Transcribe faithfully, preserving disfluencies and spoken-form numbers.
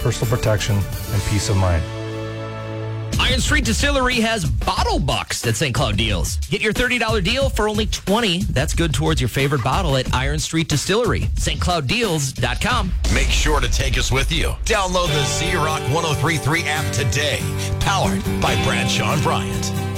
personal protection, and peace of mind. Iron Street Distillery has Bottle Bucks at Saint Cloud Deals. Get your thirty dollars deal for only twenty dollars. That's good towards your favorite bottle at Iron Street Distillery. St Cloud Deals dot com. Make sure to take us with you. Download the Z-Rock one oh three point three app today. Powered by Bradshaw and Bryant.